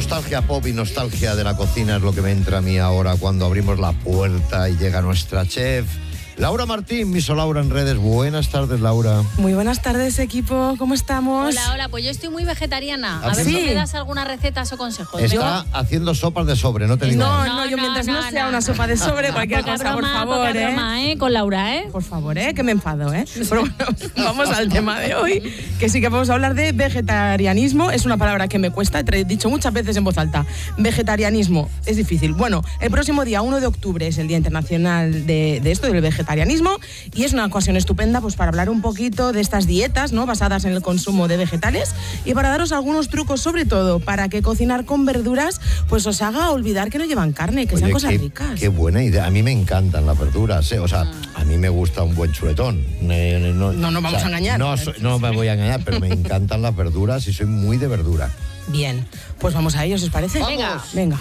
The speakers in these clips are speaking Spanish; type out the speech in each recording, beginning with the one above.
Nostalgia pop y nostalgia de la cocina es lo que me entra a mí ahora cuando abrimos la puerta y llega nuestra chef Laura Martín, Miss Laura en redes. Buenas tardes, Laura. Muy buenas tardes, equipo. ¿Cómo estamos? Hola, pues yo estoy muy vegetariana. A ver ¿Sí? si me das algunas recetas o consejos. Está haciendo sopas de sobre, no te digo. No, yo mientras no sea una sopa de sobre, cualquier Poca cosa, broma, por favor, poca broma, con Laura, Por favor, que me enfado, Pero bueno, vamos al tema de hoy, que sí que vamos a hablar de vegetarianismo. Es una palabra que me cuesta, he dicho muchas veces en voz alta. Vegetarianismo, es difícil. Bueno, el próximo día 1 de octubre es el Día Internacional de esto, del vegetarianismo, y es una ocasión estupenda pues para hablar un poquito de estas dietas, ¿no?, basadas en el consumo de vegetales, y para daros algunos trucos, sobre todo para que cocinar con verduras pues os haga olvidar que no llevan carne, que sean cosas ricas. Qué buena idea. A mí me encantan las verduras, O sea, a mí me gusta un buen chuletón. No nos vamos a engañar. No me voy a engañar, pero me encantan las verduras y soy muy de verdura. Bien, pues vamos a ellos, ¿os parece? Venga.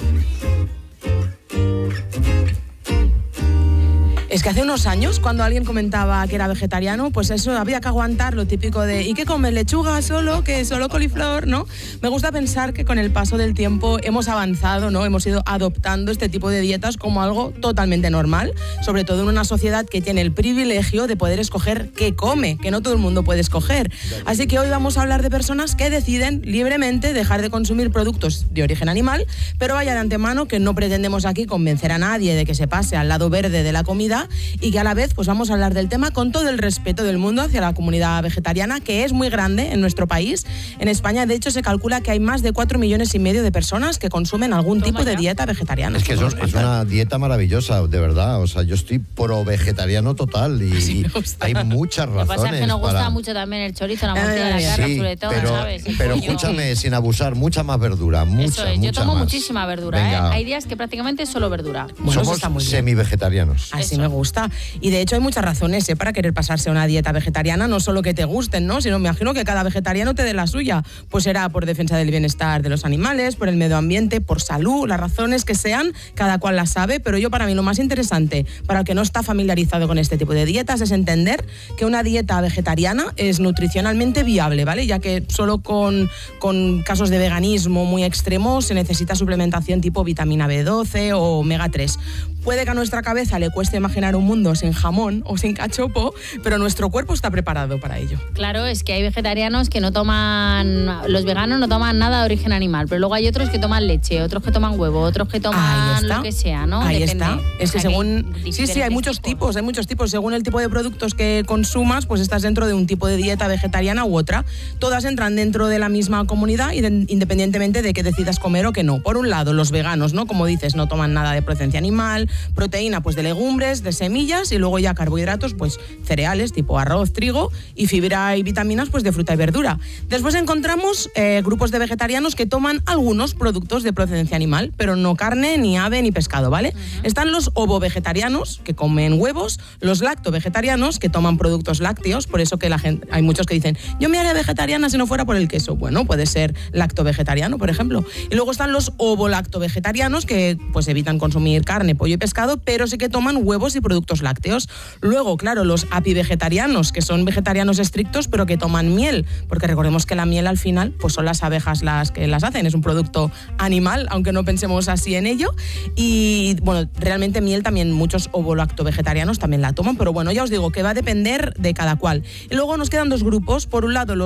Es que hace unos años, cuando alguien comentaba que era vegetariano, pues eso, había que aguantar lo típico de ¿y qué comes? ¿Lechuga solo? ¿Que solo coliflor? ¿No? Me gusta pensar que con el paso del tiempo hemos avanzado, ¿no? Hemos ido adoptando este tipo de dietas como algo totalmente normal, sobre todo en una sociedad que tiene el privilegio de poder escoger qué come, que no todo el mundo puede escoger. Así que hoy vamos a hablar de personas que deciden libremente dejar de consumir productos de origen animal, pero vaya de antemano que no pretendemos aquí convencer a nadie de que se pase al lado verde de la comida, y que a la vez pues vamos a hablar del tema con todo el respeto del mundo hacia la comunidad vegetariana, que es muy grande en nuestro país. En España, de hecho, se calcula que hay más de 4,5 millones de personas que consumen algún tipo de dieta vegetariana. Es que es una dieta maravillosa, de verdad. O sea, yo estoy pro vegetariano total y hay muchas razones. Lo que pasa es que nos gusta mucho también el chorizo, la morcilla, la carne, el chuletón, ¿sabes? Pero escúchame, sin abusar, mucha más verdura, yo tomo más. muchísima verdura, Hay días que prácticamente solo verdura. Bueno, somos semi-vegetarianos. Así me gusta. Y de hecho hay muchas razones para querer pasarse a una dieta vegetariana, no solo que te gusten, ¿no?, sino me imagino que cada vegetariano te dé la suya. Pues será por defensa del bienestar de los animales, por el medio ambiente, por salud, las razones que sean, cada cual las sabe, pero para mí lo más interesante, para el que no está familiarizado con este tipo de dietas, es entender que una dieta vegetariana es nutricionalmente viable, ¿vale? Ya que solo con casos de veganismo muy extremos se necesita suplementación tipo vitamina B12 o omega 3. Puede que a nuestra cabeza le cueste imaginar un mundo sin jamón o sin cachopo, pero nuestro cuerpo está preparado para ello. Claro, es que hay vegetarianos que no toman, los veganos no toman nada de origen animal, pero luego hay otros que toman leche, otros que toman huevo, otros que toman lo que sea, ¿no? Ahí depende. Está. Es que según... Sí, hay muchos tipos. Según el tipo de productos que consumas, pues estás dentro de un tipo de dieta vegetariana u otra. Todas entran dentro de la misma comunidad, independientemente de que decidas comer o que no. Por un lado, los veganos, ¿no?, como dices, no toman nada de procedencia animal, proteína pues de legumbres, de semillas, y luego ya carbohidratos pues cereales tipo arroz, trigo, y fibra y vitaminas pues de fruta y verdura. Después encontramos grupos de vegetarianos que toman algunos productos de procedencia animal, pero no carne, ni ave, ni pescado, ¿vale? Están los ovo-vegetarianos, que comen huevos, los lacto-vegetarianos, que toman productos lácteos, por eso que hay muchos que dicen, yo me haría vegetariana si no fuera por el queso. Bueno, puede ser lacto-vegetariano, por ejemplo. Y luego están los ovo-lacto-vegetarianos, que pues evitan consumir carne, pollo y pescado, pero sí que toman huevos y productos lácteos. Luego, claro, los apivegetarianos, que son vegetarianos estrictos, pero que toman miel, porque recordemos que la miel al final pues son las abejas las que las hacen, es un producto animal, aunque no pensemos así en ello. Y bueno, realmente miel también muchos ovo-lacto-vegetarianos también la toman, pero bueno, ya os digo que va a depender de cada cual. Y luego nos quedan dos grupos, por un lado los